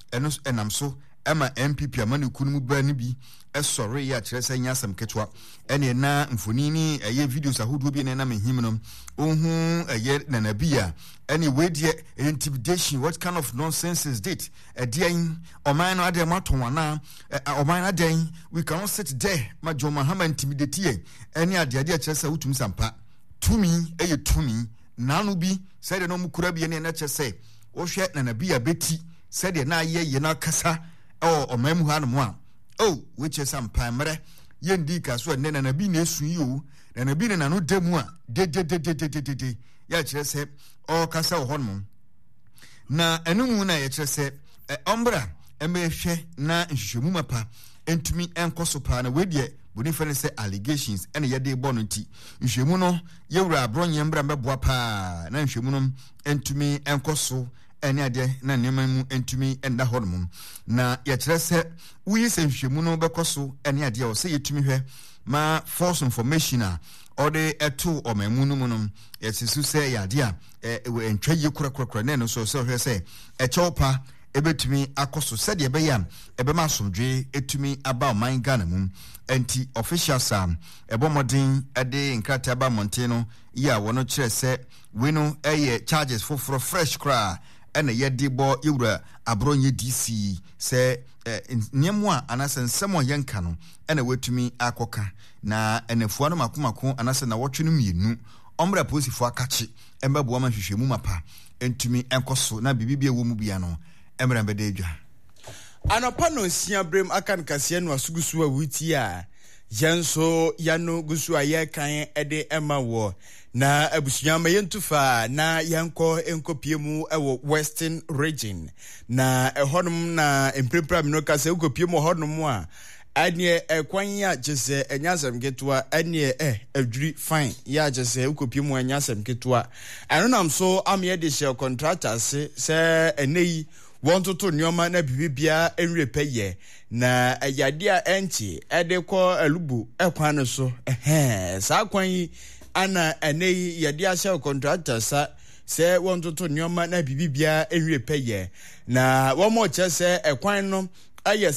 enos enam so ema MPP amane kunumu ba ni bi esore ya kire se nyasam ketwa ene na mfoni ni eye videos ahodo bi na mehim no ohun eye nanabia ene wedie intimidation. What kind of nonsense is that? Edian oman no ade matonwana oman aden we cannot sit there majoma hama intimidate ene ade kire se utum sampa tumi eye tumi nanu bi said no mukura bi ene na kire se wo hwe nanabia beti said na ye na kasa omamu ha no mo a which is some primary yendi ka so ne na bi na esu yi o na bi na no demu a de ya kire se o kasa ho no na enum na ya kire se ombra emehwe na nhwehwemu mapa entumi enkoso pa na wedie boni fene se allegations ene ye de bo no nti nhwehwemu no yewura abronye mbra meboa pa na nhwehwemu no entumi enkoso ene ade na nemamu entumi enda hodom na ya kire se uyi se nhwehwemu no bekoso ene ade o se yetumi hwe ma false information a ode eto omamu no no yesisu se ya ade a entwa ye kura na no so hwe se echopa ebetumi akoso said ebe ya ebe ma somdwe etumi aba man Ghana mu enti officials ebomodin ade nkrata aba monteno ya wono kire se we no charges for fresh cry ene yedi bo yewura abronye DC se nyemu a anase nsemo yenka no ene wetumi akoka na enefuano makomako anase na wotwe no mienu omra posifo akachi embebo ma hwehwemu mapa entumi enkoso na bibibia wo mu bia no emra bede adwa anopa no sia brem akan kase no asugusu a wuti a yenso yano gusu aye kan ede ema wo na abusunyama yentufa na yanko enkopiemu ewo Western region na ehonum na emprempra minoka se enkopiemu honum a anie ekwan ya jese enyasem ketwa anie adwuri fine ya jese enkopiemu enyasem ketwa anonam so amye de share contractors se enei wontoto nyoma na bibibia enrepeye na ayadia enchi edekọ alubu ekwan no so sa kwan ana enei yade asha contractors se wontoto nyoma na bibibia enrepeye na womo chese ekwan no aye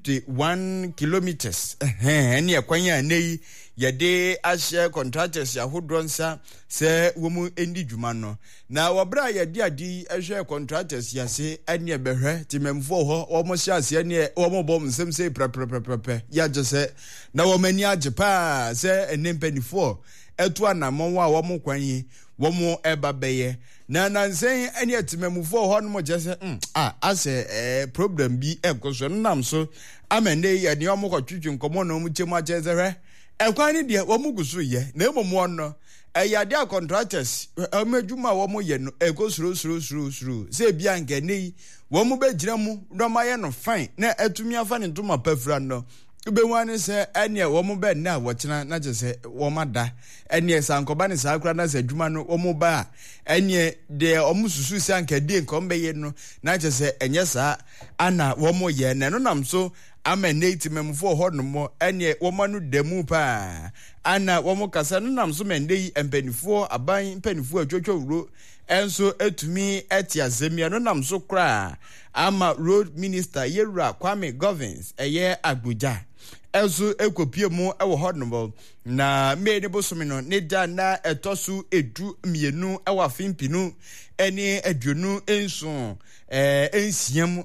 71 kilometers eni ekwan ya enei yade asha contractors yahodronsa se womu endi dwuma no na wabra yade adi asha contractors yase ani ebehwe timemfo ho womo hyase ani womo bom semse prapprapprapra ya jese na womani ajepa se enempani4 etu anamon wa womo kwanyi womo ebabeye na nansen ani atimemfo ho no mo jese ase problem bi ekoso nam so amende yade womo kwatwitwu nkomo no mu chemu ajezere ekwani de womugusu ye na emomo no eyade a contractors amedwuma womo ye no ekosuro se bia ngani womu begira mu no maye no fine na atumi afa ne ntoma pafura no ubewane se ene womu be na wochena na jese womada ene sankoba ne sakura na se adwuma no womu ba ene de omususu se ankade nkombe ye no na jese enye sa ana womu ye na no nam so amenate memfo honomo ene womanu demu pa ana womu kasa no nam so mendei empanifo aban empanifo atwotwo wuro enso etumi etiazemia no nam so kra ama road minister Yewura Kwame Govins eye Abuja enso ekopie mu ewo honomo na mede bosome no ne da na etosu edu mienu ewo afimpinu ene aduonu enso ensiam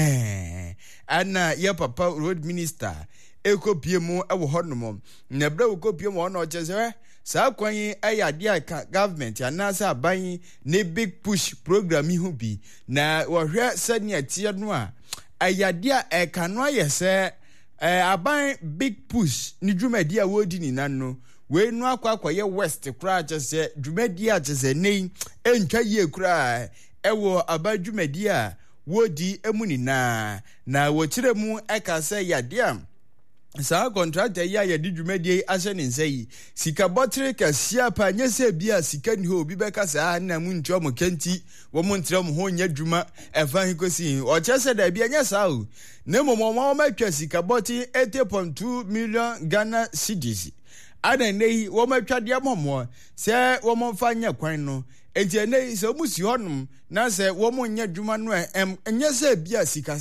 ana ye papa road minister ekopie mu ewo honomo na bra ekopie mu ono cheze sa kwan ayade aka government anasa aban ne big push program hu bi na wo hwe sania tie no a ayade aka no ayese aban big push ni dwumadi a wodi ni nano we nu akwaye west kra chese dwumadi a chese nei entwa ye kra ewo abadwumadi a wodi emuni na wo kire mu eka se yade a sa contractor ya yadi dwumadi ashe ne nsai sika botre ka sia pa nyese bia sika ni ho bi beka sa na mu ntwa mo kenti wo mo ntra mo ho nya dwuma efa hikosi o chese da bia nya sa o na mo ma twa sika boti 80.2 million Ghana cedis ada nei wo ma twa de momo se wo mo fa nya kwan no enti nei se mu si honum na se wo mo nya dwuma no nyese bia sika